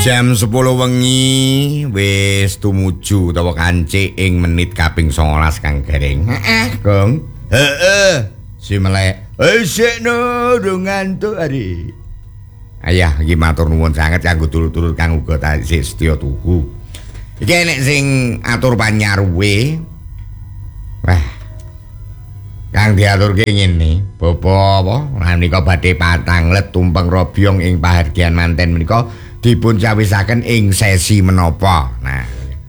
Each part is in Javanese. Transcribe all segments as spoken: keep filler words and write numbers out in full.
Jam sepuluh wengi wis tumuju utawa kancik ing menit kaping songolas Kang Gareng. Heeh, Gong. Heeh. Si melek. Eh sekno durung ngantuk ari. Ayah iki matur nuwun sanget kanggo dulur-dulur kang uga tasih setya tuhu. Iki enek sing atur panyarwe. Wah. Kang diaturke ngene, Bapa apa? Lah menika badhe patanglet tumpeng robyong ing pahargyan manten menika dipun cawisaken ing sesi menapa. Nah.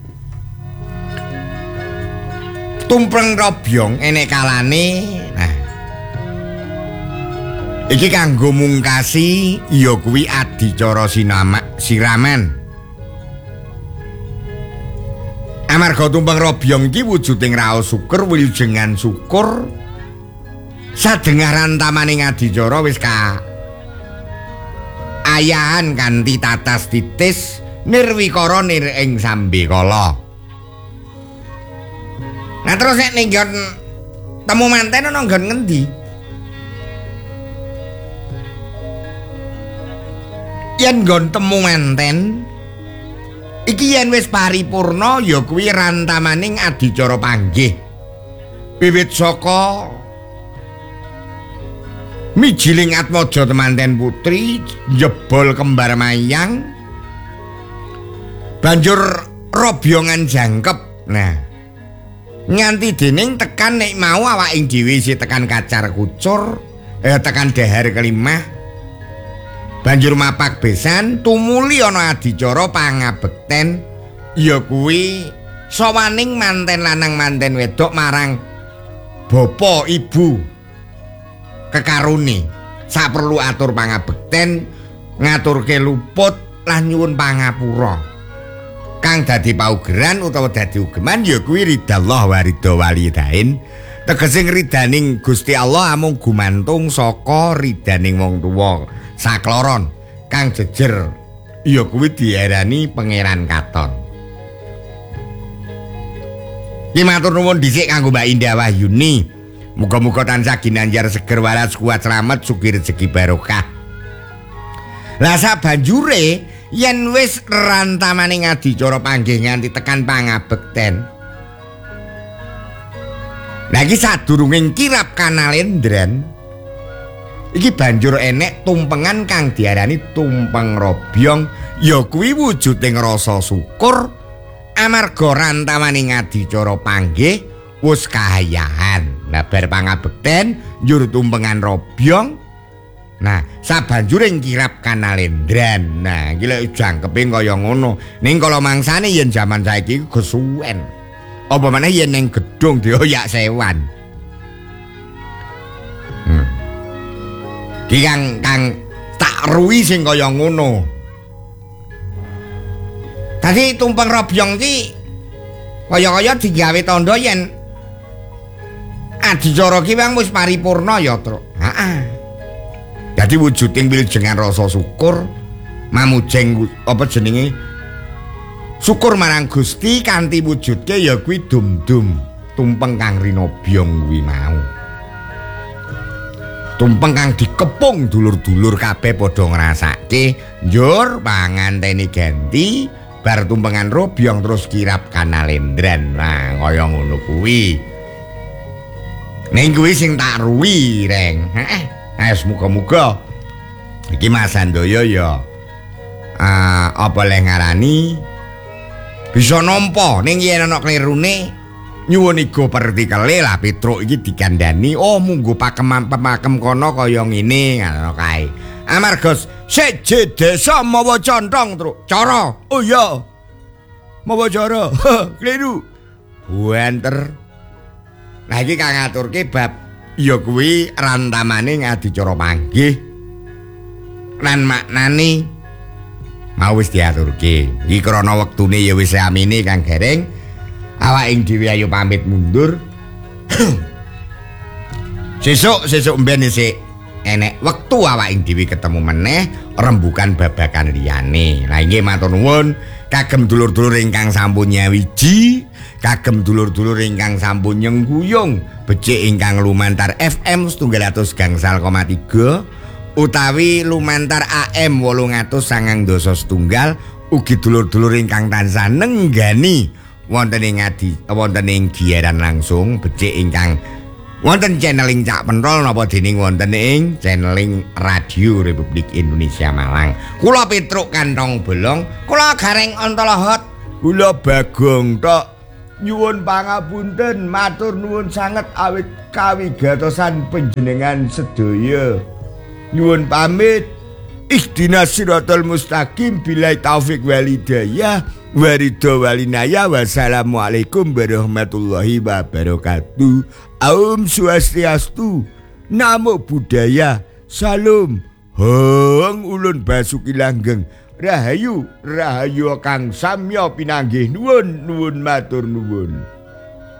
Tumpeng robyong enek kalane. Nah. Iki kanggo mungkasi ya kuwi adicara sinamak siraman. Amarga tumpeng robyong iki wujuding raos syukur wilujengan syukur sadengaran tamaning adicara wis ka ayahan kanthi tatas titis nirwikara nir ing sambekala. Nah terus nek ning nggon temu manten ana nggon ngendi? Yen nggon temu manten iki yen wis paripurna ya kuwi rantamaning adicara panggih. Wiwit saka mijiling atmaja temanten putri jebol kembar mayang banjur robyongan jangkep. Nah nganti dening tekan nek mau awaking dhewe isih tekan kacar kucur eh tekan dahar kelimah banjur mapak besan tumuli ana adicara pangabekten ya kuwi sawaning manten lanang manten wedok marang bapa ibu kekarune saperlu atur pangabekten ngaturke luput lan nyuwun pangapura kang dadi paugeran utawa dadi ugeman ya kuwi ridallah wa ridha walidain tegese ngridaning Gusti Allah amung gumantung saka ridaning wong tuwa sakloron kang jejer ya kuwi diarani pangeran katon. Ki matur nuwun dhisik kanggo Mbak Indah Wahyuni. Muga-muga tansah ginanjar seger waras kuat slamet sugih rezeki barokah. Lah sabanjure yen wis rantamaning adicara panggih nganti tekan pangabekten. Lah iki sadurunging kirap kanalendran iki banjur enek tumpengan kang diarani tumpeng robyong ya kuwi wujuding rasa syukur amarga rantamaning adicara panggih wis kahayahan. Nah bar pangabekten njur tumpengan robyong. Nah sabanjuring kirap kanalendran. Nah iki lek jangkepe kaya ngono. Ning kala mangsane yen jaman saiki kesuwen. Apa maneh yen ning gedung dioyak sewan. Hmm. Ki kang kang tak ruwi sing kaya ngono. Tadi tumpeng robyong ki kaya-kaya digawe tandha yen adicara ki wis paripurna ya, Truk. Heeh. Dadi wujuding wiljengan rasa syukur mamujeng apa jenenge? Syukur marang Gusti kanthi wujudke ya kuwi dum-dum tumpeng kang rinobyong kuwi mau. Tumpeng kang dikepung dulur-dulur kabeh padha ngrasake njur pangantene ganti bar tumpengan robyong terus kirap kanalendran. Nah, kaya ngono kuwi. Ning kuwi sing tak ruwi, Reng. Heeh. Wis muga-muga iki Mas Handoyo ya uh, apa le ngarani bisa nampa ning yen ana klirune nyuwun iga pertikele lah Petruk iki dikandani oh munggo pakem pemakem kono kaya ngene ngono kae. Amarga seje desa mawa contong, Truk. Cara. Oh iya. Mawa cara. Kliru. Buanter. Nah iki kang ngaturke bab ya kuwi rantamane adicara panggih lan maknane mau wis diaturke. Iki krana wektune ya wis amine Kang Gareng. Awake dhewe ayo pamit mundur. Sesuk sesuk mben isih enek wektu awake dhewe ketemu meneh rembukan babakan liyane. Lah nggih matur nuwun kagem dulur-dulur ingkang sampun nyawiji, kagem dulur-dulur ingkang sampun nyengguyung becik ingkang lumantar F M setunggal atus gangsal koma tiga utawi lumantar A M wolung atus sangang dasa setunggal ugi dulur-dulur ingkang tansah nenggani wonten ing adi wonten ing giaran langsung becik ingkang wonten channeling Cak Penrol napa dening wonten ing channeling Radio Republik Indonesia Malang. Kula Petruk Kantong Bolong, kula Gareng Ontolohot, kula Bagong tok nyuwun pangapunten, matur nuwun sanget awit kawigatosan panjenengan sedaya. Nyuwun pamit. Ihdinas siratal mustaqim bilai taufik walidayah waridho walinaya. Wassalamualaikum warahmatullahi wabarakatuh. Aum swastiastu, namo buddhaya, salam, hong ulun Basuki Langgeng. Rahayu, rahayu kang samya pinanggih nuwun nuwun matur nuwun.